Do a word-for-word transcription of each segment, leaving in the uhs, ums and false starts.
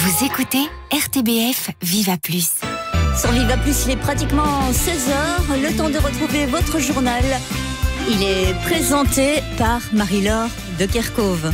Vous écoutez R T B F Viva Plus. Sur Viva Plus, il est pratiquement seize heures, le temps de retrouver votre journal. Il est présenté par Marie-Laure de Kerkhove.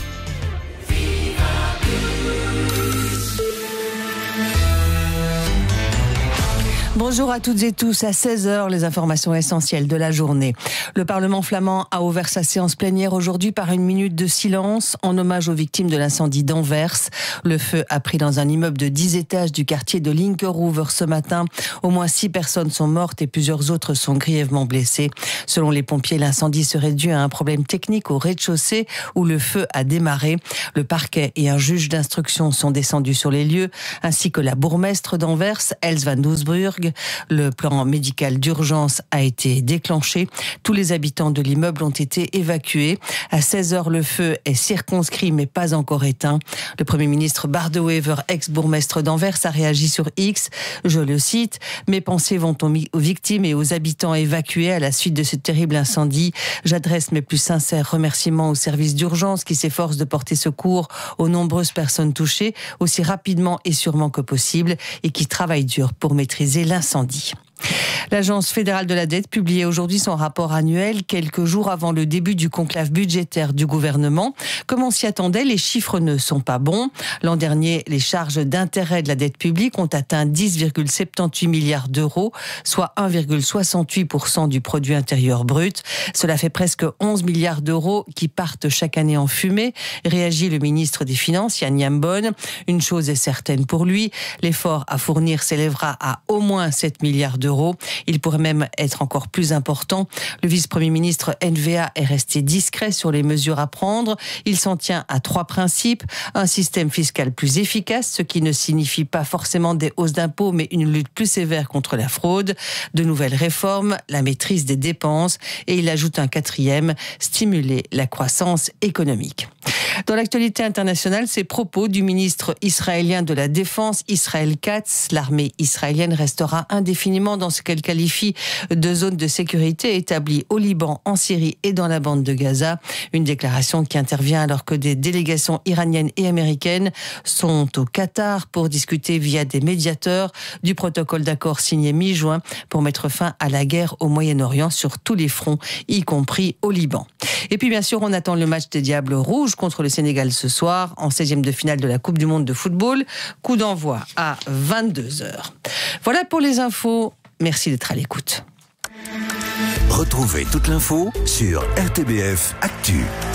Bonjour à toutes et tous, à seize heures, les informations essentielles de la journée. Le Parlement flamand a ouvert sa séance plénière aujourd'hui par une minute de silence en hommage aux victimes de l'incendie d'Anvers. Le feu a pris dans un immeuble de dix étages du quartier de Linkeroever ce matin. Au moins six personnes sont mortes et plusieurs autres sont grièvement blessées. Selon les pompiers, l'incendie serait dû à un problème technique au rez-de-chaussée où le feu a démarré. Le parquet et un juge d'instruction sont descendus sur les lieux, ainsi que la bourgmestre d'Anvers, Els van Doesburg. Le plan médical d'urgence a été déclenché. Tous les habitants de l'immeuble ont été évacués. À seize heures, le feu est circonscrit mais pas encore éteint. Le Premier ministre Bart De Wever, ex-bourgmestre d'Anvers, a réagi sur X. Je le cite, « Mes pensées vont aux victimes et aux habitants évacués à la suite de ce terrible incendie. J'adresse mes plus sincères remerciements aux services d'urgence qui s'efforcent de porter secours aux nombreuses personnes touchées aussi rapidement et sûrement que possible et qui travaillent dur pour maîtriser l'incendie. Incendie. L'Agence fédérale de la dette publiait aujourd'hui son rapport annuel quelques jours avant le début du conclave budgétaire du gouvernement. Comme on s'y attendait, les chiffres ne sont pas bons. L'an dernier, les charges d'intérêt de la dette publique ont atteint dix virgule soixante-dix-huit milliards d'euros, soit un virgule soixante-huit pour cent du produit intérieur brut. Cela fait presque onze milliards d'euros qui partent chaque année en fumée, réagit le ministre des Finances, Jan Jambon. Une chose est certaine pour lui, l'effort à fournir s'élèvera à au moins sept milliards d'euros. Il pourrait même être encore plus important. Le vice-premier ministre N V A est resté discret sur les mesures à prendre. Il s'en tient à trois principes. Un système fiscal plus efficace, ce qui ne signifie pas forcément des hausses d'impôts, mais une lutte plus sévère contre la fraude. De nouvelles réformes, la maîtrise des dépenses. Et il ajoute un quatrième, stimuler la croissance économique. Dans l'actualité internationale, ces propos du ministre israélien de la Défense, Israël Katz. L'armée israélienne restera indéfiniment dans ce qu'elle qualifie de zone de sécurité établie au Liban, en Syrie et dans la bande de Gaza. Une déclaration qui intervient alors que des délégations iraniennes et américaines sont au Qatar pour discuter via des médiateurs du protocole d'accord signé mi-juin pour mettre fin à la guerre au Moyen-Orient sur tous les fronts, y compris au Liban. Et puis bien sûr, on attend le match des Diables Rouges contre le Sénégal ce soir, en seizième de finale de la Coupe du Monde de football. Coup d'envoi à vingt-deux heures. Voilà pour les infos. Merci d'être à l'écoute. Retrouvez toute l'info sur R T B F Actu.